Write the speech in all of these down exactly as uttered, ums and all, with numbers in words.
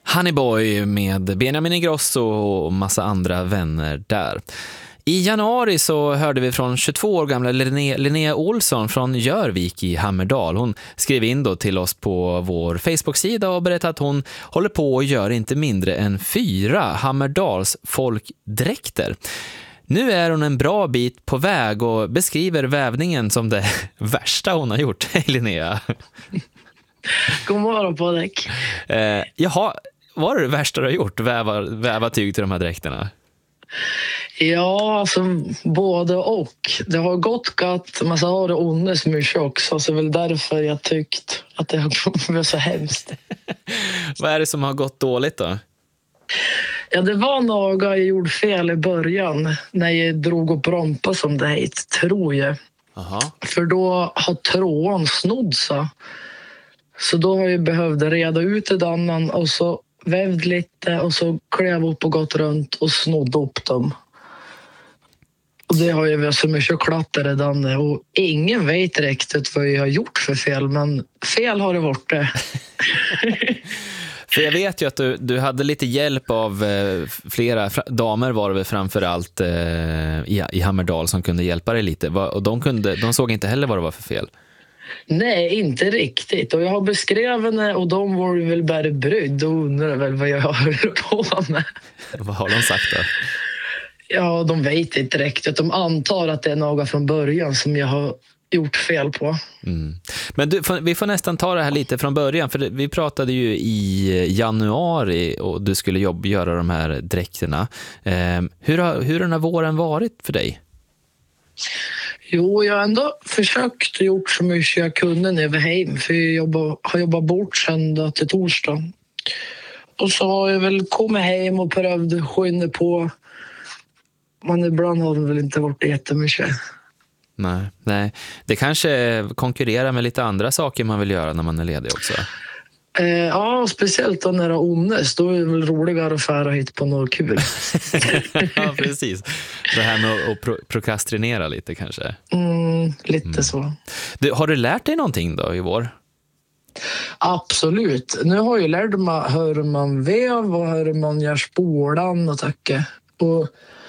Honeyboy med Benjamin Ingrosso och massa andra vänner där. I januari så hörde vi från tjugotvå år gamla Linnea, Linnea Olsson från Jörvik i Hammerdal. Hon skrev in då till oss på vår Facebook-sida och berättade att hon håller på och gör inte mindre än fyra Hammerdals folkdräkter. Nu är hon en bra bit på väg och beskriver vävningen som det värsta hon har gjort. Hej Linnea. God morgon på dig. Eh, jaha, vad är det värsta du har gjort? Väva, väva tyg till de här dräkterna? Ja, alltså både och. Det har gått gott, men så har det onnes mycket också. Så det är väl därför jag tyckt att det har varit så hemskt. Vad är det som har gått dåligt då? Ja, det var något jag gjorde fel i början. När jag drog upp rompa som det heter, tror jag. Aha. För då har tråden snodd sig. Så då har jag behövt reda ut ett annan och så vävd lite och så klev upp och gått runt och snodd upp dem. Och det har ju varit så mycket klatter redan och ingen vet riktigt vad jag har gjort för fel, men fel har det varit det. För jag vet ju att du, du hade lite hjälp av eh, flera fra, damer var det framförallt eh, i, i Hammerdal som kunde hjälpa dig lite. Va, och de, kunde, de såg inte heller vad det var för fel. Nej, inte riktigt. Och jag har beskrivit det och de var väl bara brydd och undrar väl vad jag håller på med. Vad har de sagt då? Ja, de vet inte riktigt. De antar att det är något från början som jag har gjort fel på. Mm. Men du, vi får nästan ta det här lite från början, för vi pratade ju i januari och du skulle jobba, göra de här dräkterna. Eh, hur har, hur har den här våren varit för dig? Jo, jag har ändå försökt gjort så mycket jag kunde när jag var hem, för jag jobbar, har jobbat bort söndag till torsdag. Och så har jag väl kommit hem och prövade skynda på. Men ibland har det väl inte varit jättemycket. Nej, nej. Det kanske konkurrerar med lite andra saker man vill göra när man är ledig också. Eh, ja, speciellt då när det är onnes. Då är det väl roligare att fära hit på något kul. Ja, precis. Det här med att, att pro- prokrastinera lite kanske. Mm, lite mm. så. Du, har du lärt dig någonting då i vår? Absolut. Nu har jag lärt mig hur man väv och hur man gör spolan och tacka. Och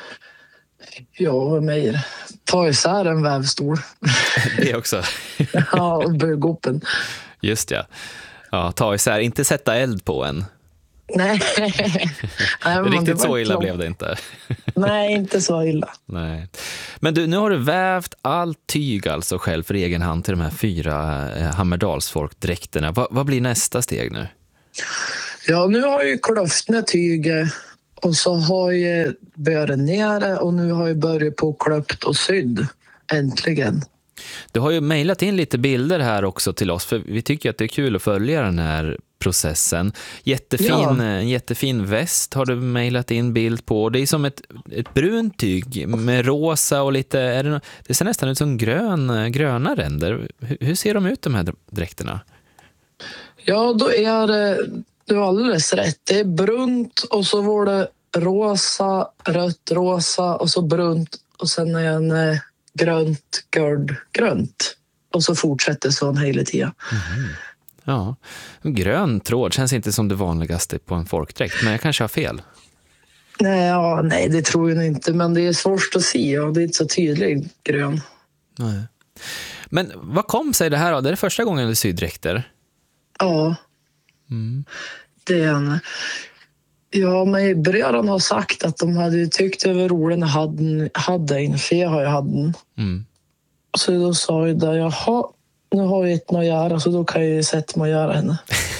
ja, vad mer? Ta isär en vävstol. Det också. Ja, och bygga upp en. Just ja. Ja, ta isär. Inte sätta eld på en. Nej. Nej, riktigt så illa lång. Blev det inte. Nej, inte så illa. Nej. Men du, nu har du vävt allt tyg alltså själv för egen hand till de här fyra eh, Hammerdalsfolkdräkterna. Va, vad blir nästa steg nu? Ja, nu har jag klöft ner tyget och så har jag börjat nere och nu har jag börjat på klöpt och sydd. Äntligen. Du har ju mejlat in lite bilder här också till oss, för vi tycker att det är kul att följa den här processen. Jättefin, ja. En jättefin väst har du mejlat in bild på. Det är som ett, ett brunt tyg med rosa och lite, är det, det ser nästan ut som grön, gröna ränder. Hur, hur ser de ut de här dräkterna? Ja, då är det, du har alldeles rätt. Det är brunt och så var det rosa, rött, rosa och så brunt och sen är en grönt, guld, grönt. Och så fortsätter sån hela tiden. Mm. Ja, grön tråd känns inte som det vanligaste på en folkdräkt, men jag kanske har fel. Nej, ja, nej, det tror jag inte, men det är svårt att se och det är inte så tydligt grön. Nej. Men vad kom sig det här då? Det är det första gången du syr dräkter? Ja, mm. det är en... Ja, men i början har sagt att de hade tyckt det var roligt när hade, hade en, för jag har ju hade den. Mm. Så då sa jag där, jaha, nu har jag ett att göra så då kan jag ju sätta mig och göra henne.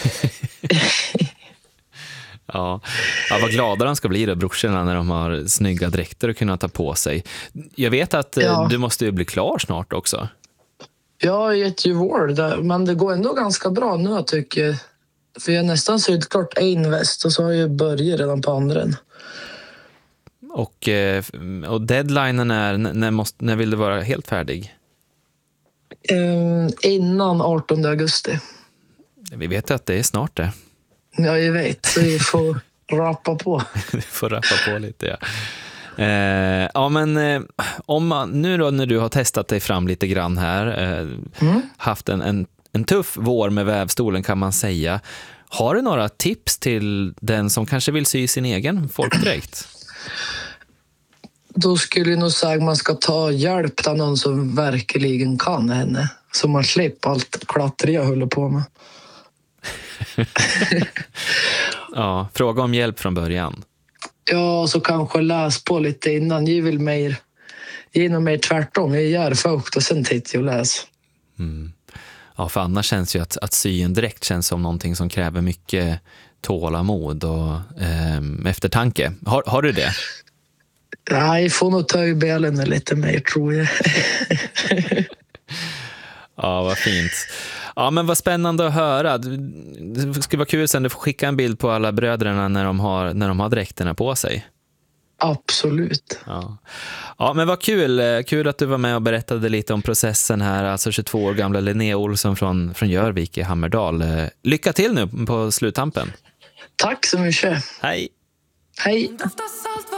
Ja. Ja, vad glada de ska bli då, brorsorna, när de har snygga dräkter att kunna ta på sig. Jag vet att ja. Du måste ju bli klar snart också. Ja, jag är ju vår, men det går ändå ganska bra nu, jag tycker. För jag är nästan sydd klart en väst och så har jag börjat redan på andra. Och, och deadlinen är, när, måste, när vill du vara helt färdig? Um, innan artonde augusti. Vi vet att det är snart det. Ja, jag vet. Så vi får rappa på. Vi får rappa på lite, ja. Eh, ja, men eh, om man, nu då när du har testat dig fram lite grann här, eh, mm. haft en, en, en tuff vår med vävstolen kan man säga. Har du några tips till den som kanske vill sy sin egen folkdräkt? Då skulle jag nog säga att man ska ta hjälp av någon som verkligen kan henne. Så man slipper allt klatter jag håller på med. Ja, fråga om hjälp från början. Ja, så kanske läs på lite innan. Ge väl mer, ge nog mer tvärtom. Jag gör först och sen tittar jag och läs. Mm. Ja, för annars känns ju att, att sy en dräkt känns som någonting som kräver mycket tålamod och eh, eftertanke. Har, har du det? Nej, jag får nog ta i benen lite mer, tror jag. Ja, vad fint. Ja, men vad spännande att höra. Det skulle vara kul sen du får skicka en bild på alla bröderna när de har, när de har dräkterna på sig. Absolut. Ja. Ja, men vad kul. Kul att du var med och berättade lite om processen här. Alltså tjugotvå år gamla Linnea Olsson från, från Jörvik i Hammerdal. Lycka till nu på sluttampen. Tack så mycket. Hej. Hej.